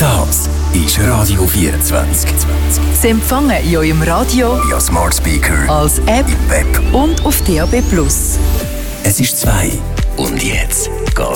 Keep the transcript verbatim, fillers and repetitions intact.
Das ist Radio vierundzwanzig. Sie empfangen in eurem Radio, via Smart Speaker, als App im Web und auf D A B plus. Es ist zwei und jetzt